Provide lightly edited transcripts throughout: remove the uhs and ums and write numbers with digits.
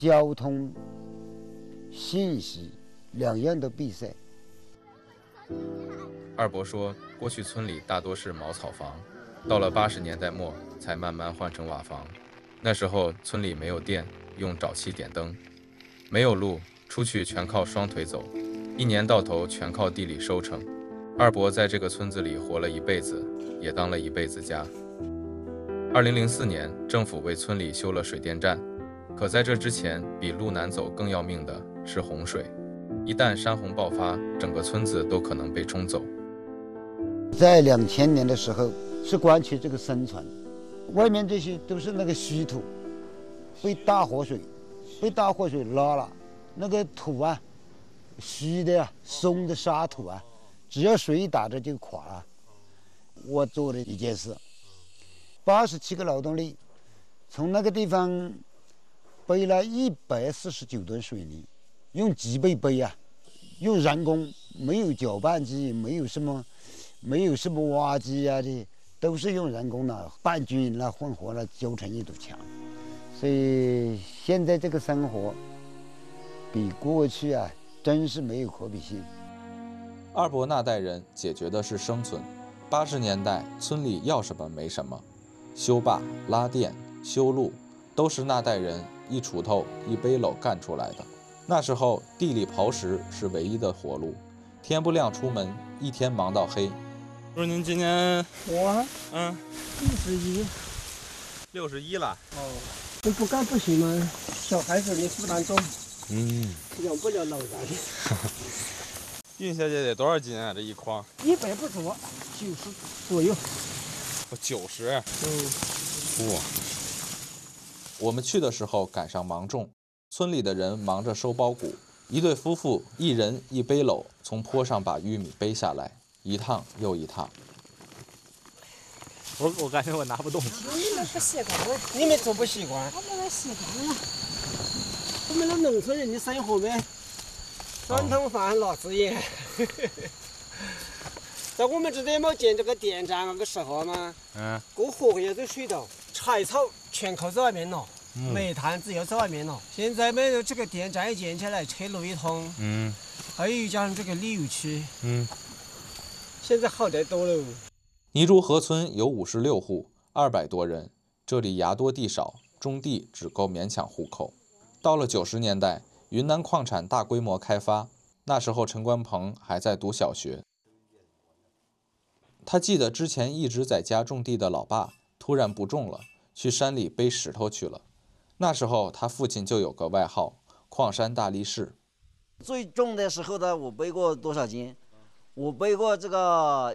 交通、信息两样都闭塞。 二伯说，过去村里大多是茅草房，到了80年代末才慢慢换成瓦房。那时候村里没有电，用沼气点灯，没有路，出去全靠双腿走，一年到头全靠地里收成。二伯在这个村子里活了一辈子，也当了一辈子家。2004年，政府为村里修了水电站，可在这之前，比路难走更要命的是洪水。一旦山洪爆发，整个村子都可能被冲走。 在2000年的时候，是关于这个生存，外面这些都是那个虚土，被大河水拉了，那个土啊，虚的呀，松的沙土啊，只要水一打着就垮了。我做了一件事，87个劳动力从那个地方背了149吨水泥，用脊背背啊，用人工，没有搅拌机，没有什么挖机啊的，都是用人工的拌均了混合了揪成一堵墙。所以现在这个生活比过去啊真是没有可比性。 二伯那代人解决的是生存。80年代村里要什么没什么，修坝、拉电、修路都是那代人一锄头一背篓干出来的。那时候地里刨食是唯一的活路，天不亮出门，一天忙到黑。 不是您今年我 61了。 哦，你不干不行吗？小孩子你负担重，养不了老人。 运下去得多少斤啊？这一筐 100不足，90左右。 90。哇！ 我们去的时候赶上芒种，村里的人忙着收包谷，一对夫妇一人一背篓从坡上把玉米背下来，一趟又一趟。 我感觉我拿不动。 你们不习惯，你们总不习惯。我们习惯了。我们那农村人的生活呗，3顿饭拿自烟。在我们这里没建这个电站那个时候嘛，过河也走水道，柴草全靠在外面了，煤炭只有在外面了。现在没有这个电站一建起来，车路一通，还有加上这个旅游区，现在好得多了。 泥竹河村有56户，200多人，这里崖多地少，种地只够勉强糊口。到了90年代，云南矿产大规模开发，那时候陈冠鹏还在读小学。他记得之前一直在家种地的老爸突然不种了，去山里背石头去了。那时候他父亲就有个外号“矿山大力士”。 最重的时候呢，我背过多少斤？我背过这个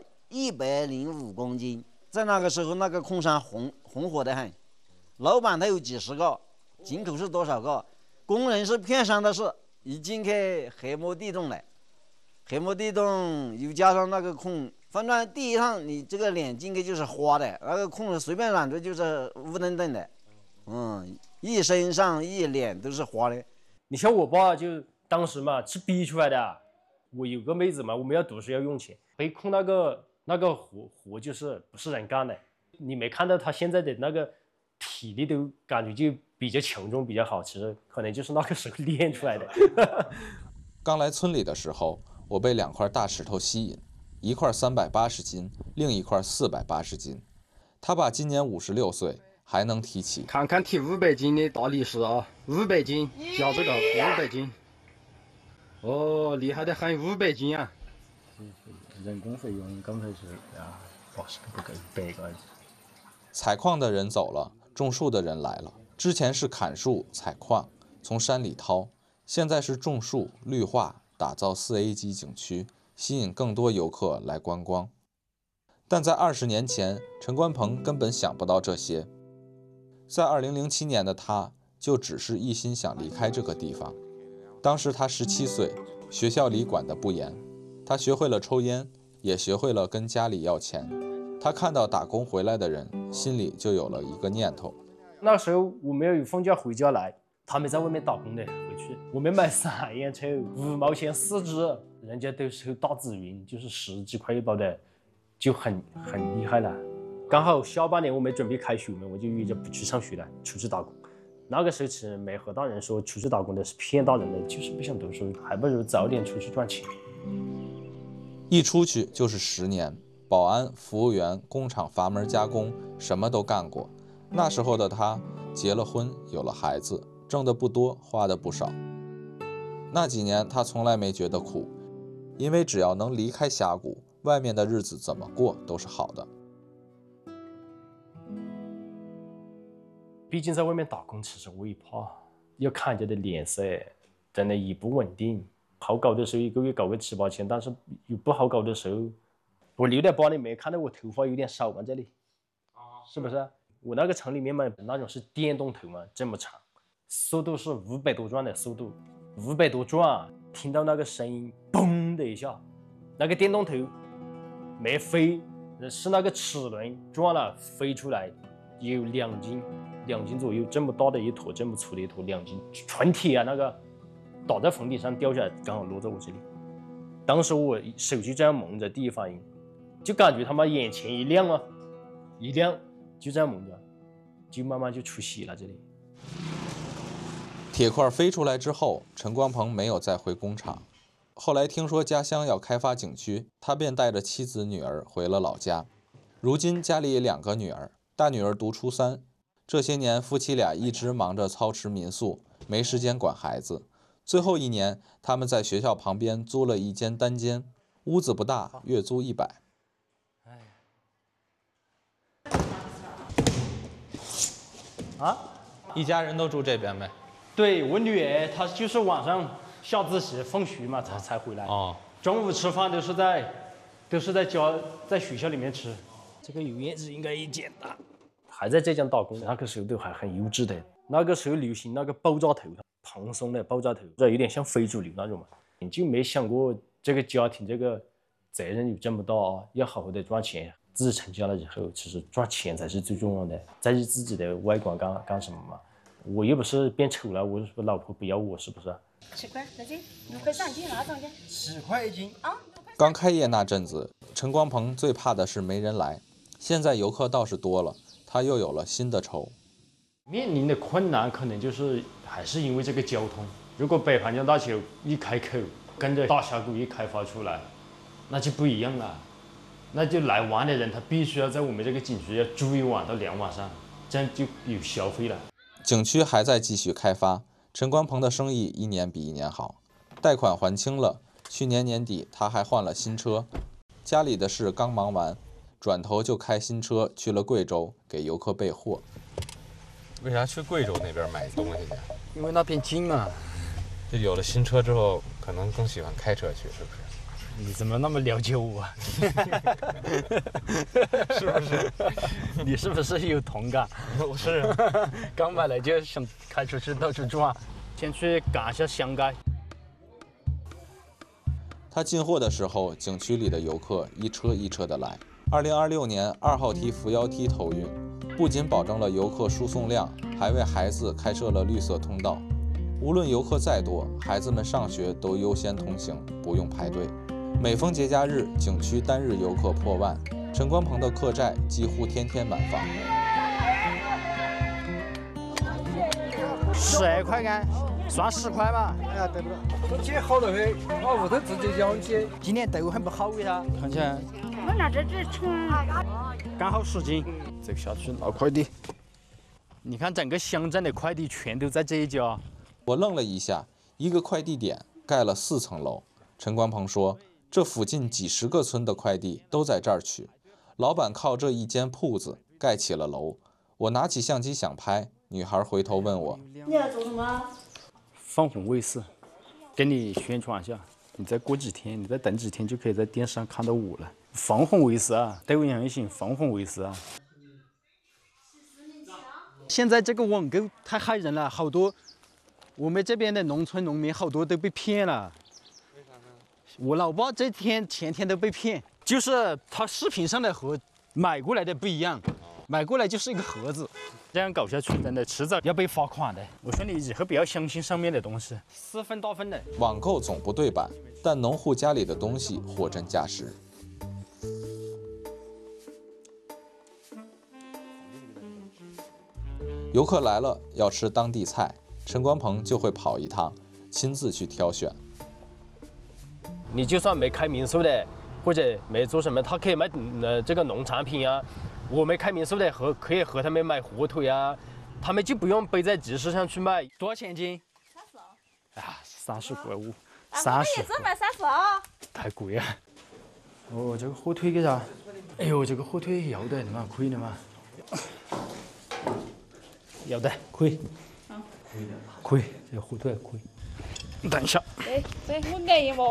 105公斤。在那个时候，那个矿山红火得很，老板他有几十个，进口是多少个，工人是片山的是，已经去黑摩地洞了，黑摩地洞又加上那个空。反正第一趟你这个脸进去就是花的，那个空随便染着就是乌登登的，一身上一脸都是花的。 你像我爸就当时嘛是逼出来的，我有个妹子嘛，我们要读书要用钱，被控那个活就是不是人干的。你没看到他现在的那个体力都感觉就比较强壮比较好，其实可能就是那个时候练出来的。 刚来村里的时候，我被2块大石头吸引，一块380斤，另一块480斤。他爸今年56岁，还能提起。 看看提500斤的大力士啊，500斤，夹这个500斤。哦，厉害的很，500斤啊！ 人工费用刚开始80个不够100个。 采矿的人走了，种树的人来了。之前是砍树、采矿，从山里掏，现在是种树、绿化，打造4A 级景区，吸引更多游客来观光。但在20年前，陈冠鹏根本想不到这些。在2007年的他，就只是一心想离开这个地方。当时他17岁，学校里管得不严，他学会了抽烟，也学会了跟家里要钱。他看到打工回来的人，心里就有了一个念头。 那时候我们要有放假回家来，他们在外面打工的回去，我们买散烟抽5毛钱4支，人家都抽大紫云，就是10几块一包的，就很厉害了。刚好下半年我们准备开学嘛，我就约着不去上学了，出去打工。 那个时候其实没和大人说出去打工的是骗大人的，就是不想读书，还不如早点出去赚钱。 一出去就是10年，保安、服务员、工厂阀门加工，什么都干过。那时候的他结了婚，有了孩子，挣得不多，花的不少。那几年他从来没觉得苦，因为只要能离开峡谷，外面的日子怎么过都是好的。 毕竟在外面打工，其实我也怕，要看人家的脸色，真的也不稳定。好搞的时候1个月搞个7、8千，但是有不好搞的时候。我6点8你没看到我头发有点少吗？这里，是不是？我那个厂里面嘛，那种是电动头嘛，这么长，速度是500多转的速度，500多转，听到那个声音，嘣的一下，那个电动头没飞，是那个齿轮转了飞出来，有2斤左右，这么大的一坨，这么粗的一坨，2斤，纯铁啊，那个倒在坟地上掉下来，刚好落在我这里。当时我手就这样蒙着，第一反应就感觉他妈眼前一亮啊，一亮就这样蒙着，就慢慢就出血了。这里铁块飞出来之后，陈光鹏没有再回工厂。后来听说家乡要开发景区，他便带着妻子女儿回了老家。如今家里2个女儿，大女儿读初3。这些年夫妻俩一直忙着操持民宿，没时间管孩子。最后1年，他们在学校旁边租了一间单间，屋子不大，月租100。 啊，一家人都住这边呗？ 对，我女儿她就是晚上下自习放学嘛才回来。 哦， 中午吃饭都是在家在学校里面吃。这个油烟子应该也简单。 还在浙江打工，那个时候都还很幼稚的。那个时候流行那个爆炸头，蓬松的爆炸头，这有点像非主流那种嘛。你就没想过这个家庭这个责任有这么大啊，要好好的赚钱。自己成家了以后，其实赚钱才是最重要的，在意自己的外观干什么嘛？我又不是变丑了，我老婆不要我，是不是 ？10块，再见，6块3斤，拿上去。 10块1斤啊！ 刚开业那阵子，陈光鹏最怕的是没人来，现在游客倒是多了，他又有了新的愁。 面临的困难可能就是还是因为这个交通。如果北盘江大桥一开口，跟着大峡谷一开发出来，那就不一样了。那就来玩的人，他必须要在我们这个景区要住1晚到2晚上，这样就有消费了。 景区还在继续开发，陈光鹏的生意1年比1年好，贷款还清了。去年年底他还换了新车，家里的事刚忙完，转头就开新车去了贵州给游客备货。 为啥去贵州那边买东西去？ 因为那边近嘛。 就有了新车之后，可能更喜欢开车去，是不是？ 你怎么那么了解我啊？ 是不是？ 你是不是有同感？ 我是， 刚买来就想开出去到处转，先去赶一下香街。 他进货的时候，景区里的游客一车一车的来。2026年2号梯扶摇梯投运，不仅保证了游客输送量，还为孩子开设了绿色通道。无论游客再多，孩子们上学都优先通行，不用排队。每逢节假日，景区单日游客破万，陈光鹏的客栈几乎天天满房。 12块钱，算10块吧。 哎呀，对不了，都捡好了嘿，我屋头自己养起。 今年豆很不好呀，看起来。 我拿这称， 刚好10斤。这个下去拿快递。你看整个乡镇的快递全都在这一家。 我愣了一下，一个快递点盖了4层楼。陈光鹏说，这附近几10个村的快递都在这儿取，老板靠这一间铺子盖起了楼。我拿起相机想拍，女孩回头问我：“ 你要做什么？” 放红卫视，给你宣传一下。你再过几天，你再等几天就可以在电视上看到我了。防红卫视啊，对我也行，防红卫视啊。现在这个网购太害人了，好多我们这边的农村农民好多都被骗了。为啥呢？我老爸前天都被骗，就是他视频上的和买过来的不一样，买过来就是一个盒子。这样搞下去，真的迟早要被罚款的。我说你以后不要相信上面的东西，私分大分的。 网购总不对版，但农户家里的东西货真价实。 游客来了要吃当地菜，陈光鹏就会跑一趟，亲自去挑选。 你就算没开民宿的，或者没做什么，他可以卖这个农产品啊。我没开民宿的可以和他们买火腿啊，他们就不用背在集市上去卖。 多少钱斤？30。啊，30.5。 30。也只卖32。 太贵了。哦，这个火腿给啥？哎呦，这个火腿要得的嘛，可以的嘛。要得，可以。可以，这个火腿可以。等一下。 对，我爱嘛。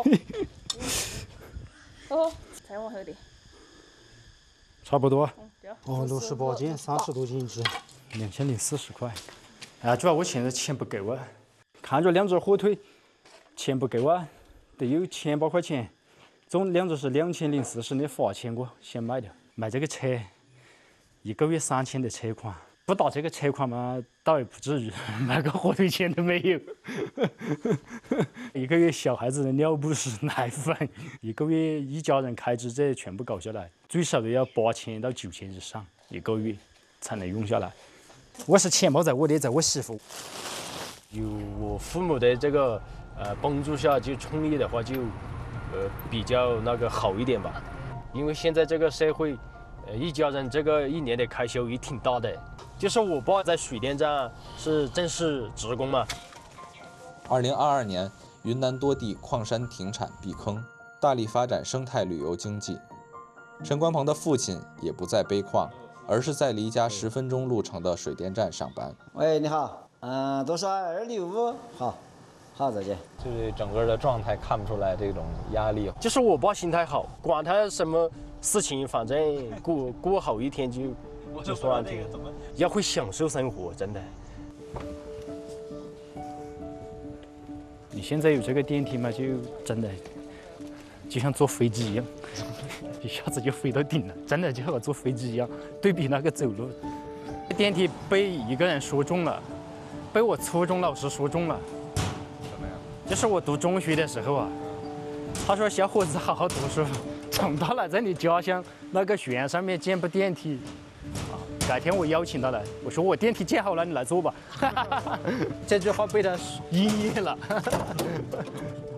哦，再往后点。 差不多。 哦，68斤，30多斤一只 ，2040块。啊，主要我现在钱不够啊，看着2只火腿，钱不够啊，得有1000把块钱，总2只是2040的罚钱，我先买掉。卖这个车，1个月3000的车款，不打这个车款嘛，倒也不至于，买个火腿钱都没有。1个月小孩子的尿不湿、奶粉，1个月一家人开支这全部搞下来，最少都要8000到9000以上1个月才能用下来。我是钱没在我的，在我媳妇。有我父母的这个帮助下，就创业的话就比较那个好一点吧。因为现在这个社会，一家人这个1年的开销也挺大的。就是我爸在水电站是正式职工嘛。 2022年，云南多地矿山停产闭坑，大力发展生态旅游经济。陈光鹏的父亲也不再背矿，而是在离家10分钟路程的水电站上班。 喂，你好，多少265？好，再见。 就是整个的状态看不出来这种压力。 就是我爸心态好，管他什么事情，反正过好一天就算了，要会享受生活，真的。你现在有这个电梯嘛，就真的就像坐飞机一样，一下子就飞到顶了，真的就和坐飞机一样。对比那个走路，电梯被一个人说中了，被我初中老师说中了。 什么呀？ 就是我读中学的时候啊，他说小伙子好好读书，长大了在你家乡那个悬上面建部电梯。改天我邀请他来，我说我电梯建好了，你来坐吧。这句话被他应验了。